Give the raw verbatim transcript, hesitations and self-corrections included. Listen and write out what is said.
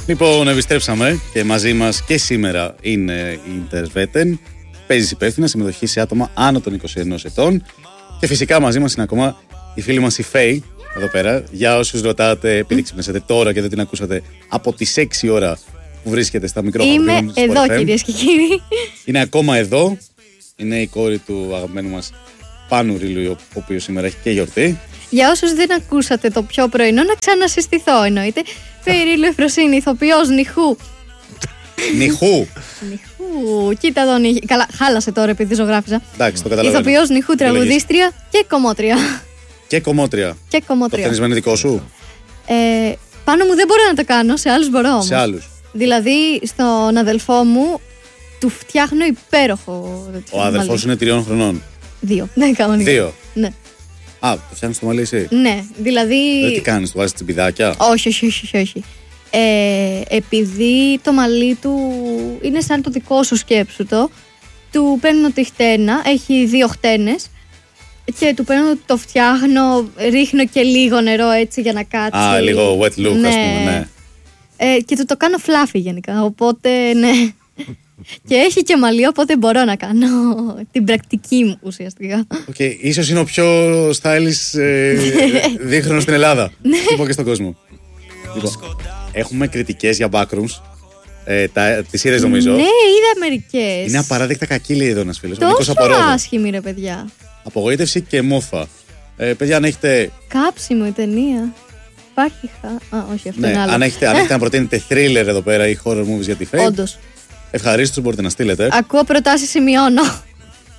Λοιπόν, επιστρέψαμε και μαζί μας και σήμερα είναι η Interveten. Παίζεις υπεύθυνα, συμμετοχή σε άτομα άνω των είκοσι ενός ετών. Και φυσικά μαζί μας είναι ακόμα η φίλη μας η Φέη, εδώ πέρα. Για όσους ρωτάτε, επειδή ξυπνήσατε τώρα και δεν την ακούσατε από τις έξι ώρα που βρίσκεται στα μικρόφωνα. Είμαι εδώ, κυρίες και κύριοι. Είναι ακόμα εδώ. Είναι η κόρη του αγαπημένου μας Πάνου Ρίλου, ο οποίος σήμερα έχει και γιορτή. Για όσους δεν ακούσατε το πιο πρωινό, να ξανασυστηθώ εννοείται. Φέη Ρίλου Εφροσύνη, ηθοποιός Νιχού. Νιχού. Νιχού, κοίτα εδώ Νιχού. Καλά, χάλασε τώρα επειδή ζωγράφιζα. Εντάξει, το καταλαβαίνω. Ηθοποιός Νιχού, τραγουδίστρια και κομμότρια. Και κομμότρια. Και κομμότρια. Το χτενισμένο δικό σου. Ε, πάνω μου δεν μπορώ να το κάνω, σε άλλους μπορώ όμως. Σε άλλους. Δηλαδή, στον αδελφό μου του φτιάχνω υπέροχο. Ο αδελφός είναι τριών χρονών. Δύο. Ναι, κανονικά. Δύο. Ναι. Α, το φτιάχνεις το μαλλί εσύ. Ναι, δηλαδή. Δεν τι κάνεις, του βάζεις τσιμπιδάκια. Όχι, όχι, όχι. όχι. Ε, επειδή το μαλλί του είναι σαν το δικό σου, σκέψου το, του παίρνω τη χτένα, έχει δύο χτένες και του παίρνω, το φτιάχνω, ρίχνω και λίγο νερό έτσι για να κάτσει. Α, λίγο wet look, ναι. ας πούμε, ναι. Ε, και του το κάνω φλάφι γενικά, οπότε ναι. Και έχει και μαλλί, οπότε μπορώ να κάνω την πρακτική μου ουσιαστικά. Okay, ίσως είναι ο πιο stylish ε, δίχρονος στην Ελλάδα. Είπα και στον κόσμο. Λοιπόν, έχουμε κριτικές για backrooms. Ε, τα, τις είδες νομίζω. Ναι, είδα μερικές. Είναι απαράδεκτα κακή, λέει εδώ ένας φίλος. Τόσο άσχημη ρε παιδιά. Απογοήτευση και μόφα. Ε, παιδιά, αν έχετε. Κάψιμο η ταινία. Υπάρχει χα... Α, όχι, αυτό ναι, είναι άλλο. Αν έχετε, αν έχετε να προτείνετε thriller εδώ πέρα ή horror movies για τη Φέη. Όντως. Ευχαρίστως μπορείτε να στείλετε. Ακούω προτάσεις, σημειώνω.